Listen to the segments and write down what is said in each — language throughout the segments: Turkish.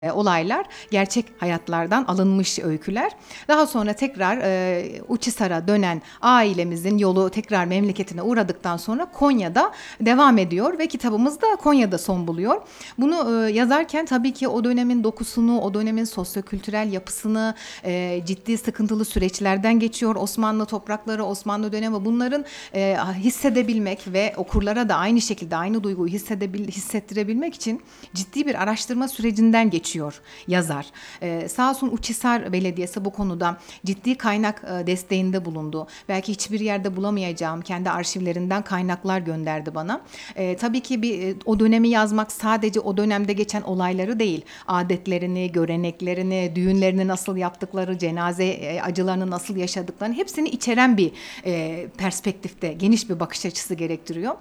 Olaylar gerçek hayatlardan alınmış öyküler. Daha sonra tekrar Uçhisar'a dönen ailemizin yolu tekrar memleketine uğradıktan sonra Konya'da devam ediyor ve kitabımız da Konya'da son buluyor. Bunu yazarken tabii ki o dönemin dokusunu, o dönemin sosyokültürel yapısını, ciddi sıkıntılı süreçlerden geçiyor Osmanlı toprakları, Osmanlı dönemi, bunların hissedebilmek ve okurlara da aynı şekilde aynı duyguyu hissettirebilmek için ciddi bir araştırma sürecinden geçiyor yazar. Sağ olsun Uçhisar Belediyesi bu konuda ciddi kaynak desteğinde bulundu. Belki hiçbir yerde bulamayacağım kendi arşivlerinden kaynaklar gönderdi bana. Tabii ki o dönemi yazmak sadece o dönemde geçen olayları değil, adetlerini, göreneklerini, düğünlerini nasıl yaptıkları, cenaze acılarını nasıl yaşadıklarını hepsini içeren bir perspektifte, geniş bir bakış açısı gerektiriyor.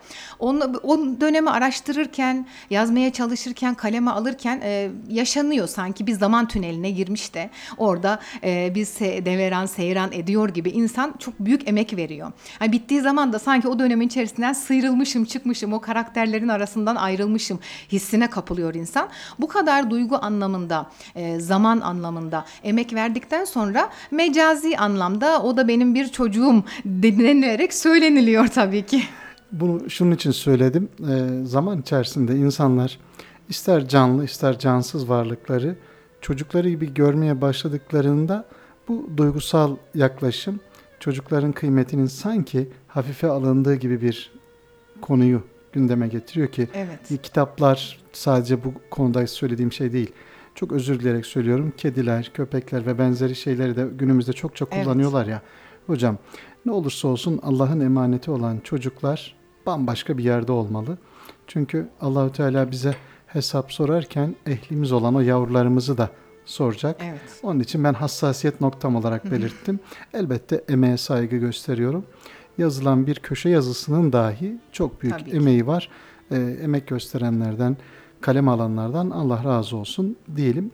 O dönemi araştırırken, yazmaya çalışırken, kaleme alırken yaşanıyor sanki bir zaman tüneline girmiş de orada bir deveran, seyran ediyor gibi insan çok büyük emek veriyor. Yani bittiği zaman da sanki o dönemin içerisinden sıyrılmışım, çıkmışım, o karakterlerin arasından ayrılmışım hissine kapılıyor insan. Bu kadar duygu anlamında, zaman anlamında emek verdikten sonra mecazi anlamda o da benim bir çocuğum denilerek söyleniliyor tabii ki. Bunu şunun için söyledim. Zaman içerisinde insanlar ister canlı ister cansız varlıkları çocukları gibi görmeye başladıklarında bu duygusal yaklaşım çocukların kıymetinin sanki hafife alındığı gibi bir konuyu gündeme getiriyor ki evet. Kitaplar sadece bu konuda söylediğim şey değil. Çok özür dileyerek söylüyorum. Kediler, köpekler ve benzeri şeyleri de günümüzde çokça kullanıyorlar ya. Hocam ne olursa olsun Allah'ın emaneti olan çocuklar bambaşka bir yerde olmalı. Çünkü Allahü Teala bize hesap sorarken ehlimiz olan o yavrularımızı da soracak. Evet. Onun için ben hassasiyet noktam olarak belirttim. Elbette emeğe saygı gösteriyorum. Yazılan bir köşe yazısının dahi çok büyük emeği var. Emek gösterenlerden, kalem alanlardan Allah razı olsun diyelim.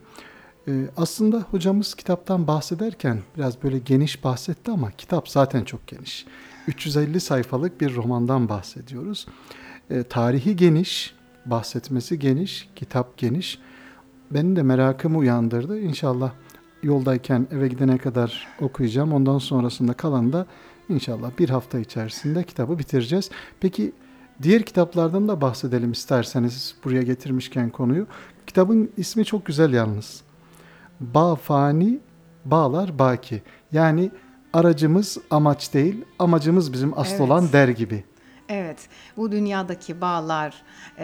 Aslında hocamız kitaptan bahsederken biraz böyle geniş bahsetti ama kitap zaten çok geniş. 350 sayfalık bir romandan bahsediyoruz. Tarihi geniş, bahsetmesi geniş, kitap geniş. Benim de merakımı uyandırdı. İnşallah yoldayken eve gidene kadar okuyacağım. Ondan sonrasında kalan da inşallah bir hafta içerisinde kitabı bitireceğiz. Peki diğer kitaplardan da bahsedelim isterseniz buraya getirmişken konuyu. Kitabın ismi çok güzel yalnız. Bağ fani, bağlar baki. Yani aracımız amaç değil, amacımız bizim asıl olan der gibi. Evet, bu dünyadaki bağlar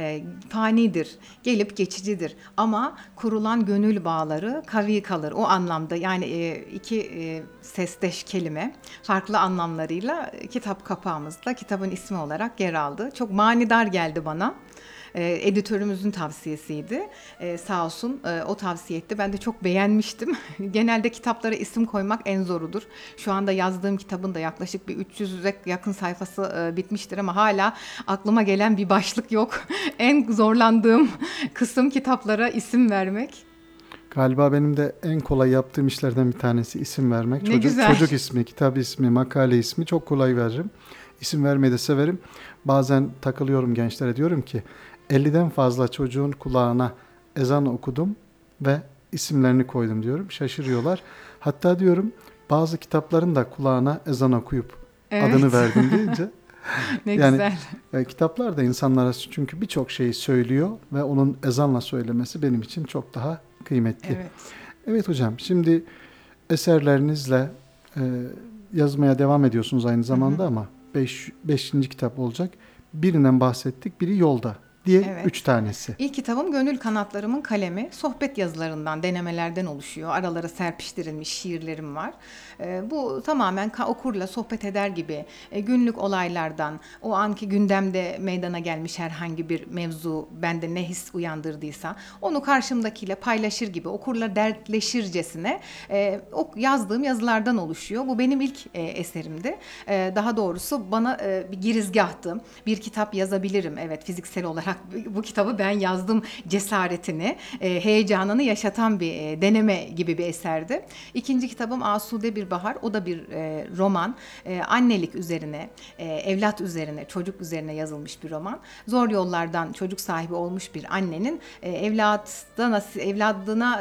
fanidir, gelip geçicidir ama kurulan gönül bağları kavi kalır. O anlamda yani iki sesleş kelime farklı anlamlarıyla kitap kapağımızda kitabın ismi olarak yer aldı. Çok manidar geldi bana. Editörümüzün tavsiyesiydi. Sağ olsun o tavsiye etti. Ben de çok beğenmiştim. Genelde kitaplara isim koymak en zorudur. Şu anda yazdığım kitabın da yaklaşık bir 300'e yakın sayfası bitmiştir ama hala aklıma gelen bir başlık yok. En zorlandığım kısım kitaplara isim vermek. Galiba benim de en kolay yaptığım işlerden bir tanesi isim vermek. Ne güzel. Çocuk ismi, kitap ismi, makale ismi çok kolay veririm. İsim vermeyi de severim. Bazen takılıyorum gençlere, diyorum ki 50'den fazla çocuğun kulağına ezan okudum ve isimlerini koydum diyorum. Şaşırıyorlar. Hatta diyorum bazı kitapların da kulağına ezan okuyup adını verdim deyince. Ne yani, güzel. Kitaplar da insanlara çünkü birçok şeyi söylüyor ve onun ezanla söylemesi benim için çok daha kıymetli. Evet hocam, şimdi eserlerinizle yazmaya devam ediyorsunuz aynı zamanda ama 5. kitap olacak. Birinden bahsettik, biri yolda diye 3 tanesi. İlk kitabım Gönül Kanatlarımın Kalemi. Sohbet yazılarından, denemelerden oluşuyor. Aralara serpiştirilmiş şiirlerim var. Bu tamamen okurla sohbet eder gibi günlük olaylardan, o anki gündemde meydana gelmiş herhangi bir mevzu bende ne his uyandırdıysa onu karşımdakiyle paylaşır gibi okurla dertleşircesine yazdığım yazılardan oluşuyor. Bu benim ilk eserimdi. Daha doğrusu bana bir girizgahtı. Bir kitap yazabilirim, evet, fiziksel olarak muhakkak bu kitabı ben yazdım cesaretini, heyecanını yaşatan bir deneme gibi bir eserdi. İkinci kitabım Asude Bir Bahar. O da bir roman. Annelik üzerine, evlat üzerine, çocuk üzerine yazılmış bir roman. Zor yollardan çocuk sahibi olmuş bir annenin evladına